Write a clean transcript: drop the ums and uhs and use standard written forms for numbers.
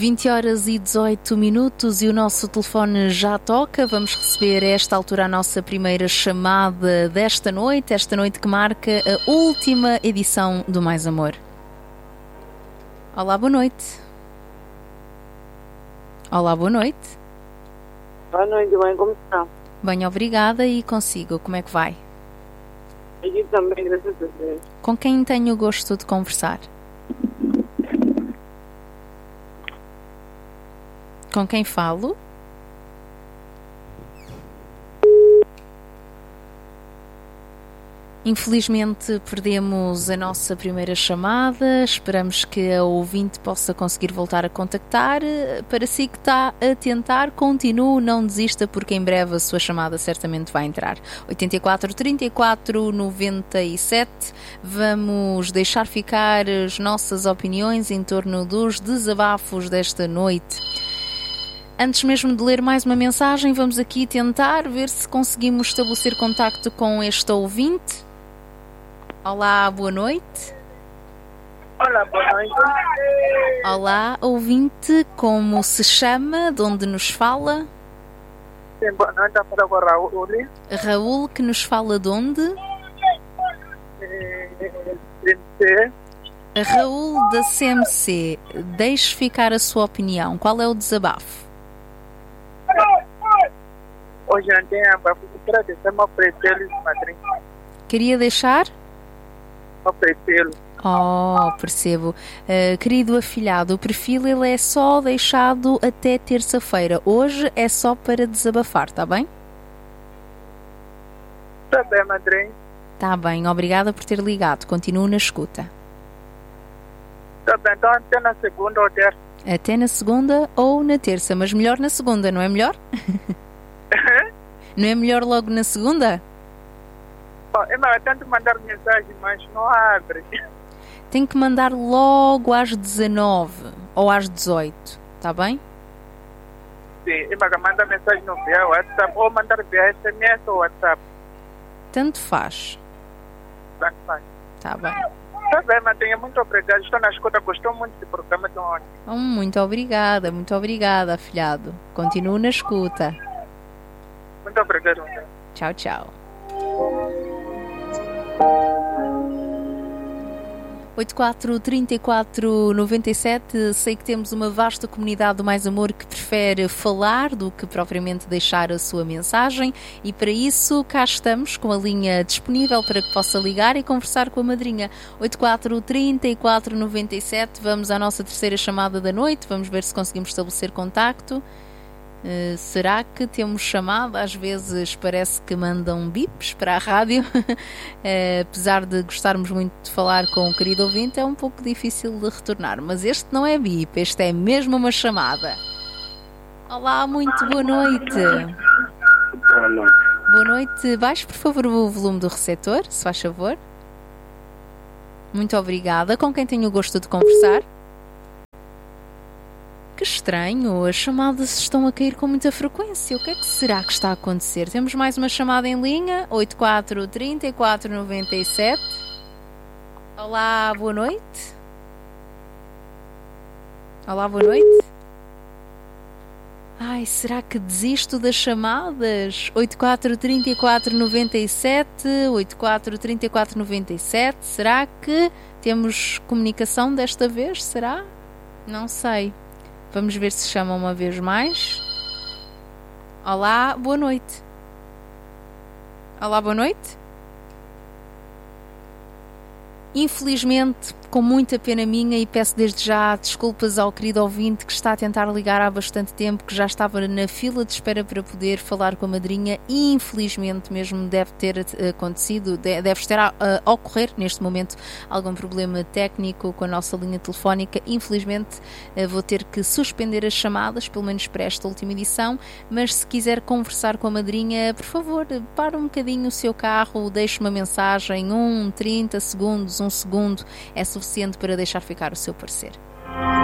20 horas e 18 minutos e o nosso telefone já toca. Vamos receber a esta altura a nossa primeira chamada desta noite, esta noite que marca a última edição do Mais Amor. Olá, boa noite. Olá, boa noite. Boa noite, bem, como está? Bem, obrigada. E consigo, como é que vai? Aqui também, graças a Deus. Com quem tenho o gosto de conversar? Com quem falo? Infelizmente perdemos a nossa primeira chamada. Esperamos que a ouvinte possa conseguir voltar a contactar. Para si que está a tentar, continue, não desista, porque em breve a sua chamada certamente vai entrar. 84 34 97. Vamos deixar ficar as nossas opiniões em torno dos desabafos desta noite. Antes mesmo de ler mais uma mensagem, vamos aqui tentar ver se conseguimos estabelecer contacto com este ouvinte. Olá, boa noite. Olá, boa noite. Olá, ouvinte, como se chama? De onde nos fala? Sim, boa noite, a falar com o Raul. Raul, que nos fala de onde? CMC. Raul da CMC, deixe ficar a sua opinião. Qual é o desabafo? Hoje não tem água, porque era de ser meu pretelo, madrinha. Queria deixar? Meu pretelo. Oh, percebo. Querido afilhado, o perfil ele é só deixado até terça-feira. Hoje é só para desabafar, está bem? Está bem, madrinha. Está bem, obrigada por ter ligado. Continuo na escuta. Está bem, então até na segunda ou terça. Até na segunda ou na terça, mas melhor na segunda, não é melhor? Não é melhor logo na segunda? Eu tento mandar mensagem, mas não abre. Tem que mandar logo às 19 ou às 18, está bem? Sim, eu mando mensagem no via WhatsApp ou mandar via SMS ou WhatsApp. Tanto faz. Tanto faz. Está bem. Está bem, madrinha, muito obrigado. Estou na escuta, gostou muito do programa de ontem. Muito obrigada, afilhado. Continuo na escuta. Muito obrigado. Tchau, tchau. 84 34 97. Sei que temos uma vasta comunidade do Mais Amor que prefere falar do que propriamente deixar a sua mensagem, e para isso cá estamos com a linha disponível para que possa ligar e conversar com a madrinha. 84 34 97. Vamos à nossa terceira chamada da noite. Vamos ver se conseguimos estabelecer contacto. Será que temos chamada? Às vezes parece que mandam bips para a rádio. Apesar de gostarmos muito de falar com o querido ouvinte, é um pouco difícil de retornar. Mas este não é bip, este é mesmo uma chamada. Olá, muito boa noite. Boa noite. Boa noite. Baixe, por favor, o volume do receptor, se faz favor. Muito obrigada. Com quem tenho o gosto de conversar? Que estranho, as chamadas estão a cair com muita frequência. O que é que será que está a acontecer? Temos mais uma chamada em linha, 84 34 97. Olá, boa noite. Olá, boa noite. Ai, será que desisto das chamadas? 84 34 97, 84 34 97. Será que temos comunicação desta vez? Será? Não sei. Vamos ver se chama uma vez mais. Olá, boa noite. Olá, boa noite. Infelizmente, com muita pena minha, e peço desde já desculpas ao querido ouvinte que está a tentar ligar há bastante tempo, que já estava na fila de espera para poder falar com a madrinha, e infelizmente mesmo deve ter acontecido, deve estar a ocorrer neste momento algum problema técnico com a nossa linha telefónica. Infelizmente vou ter que suspender as chamadas, pelo menos para esta última edição, mas se quiser conversar com a madrinha, por favor, pare um bocadinho o seu carro, deixe uma mensagem, 30 segundos, 1 segundo, é suficiente para deixar ficar o seu parecer.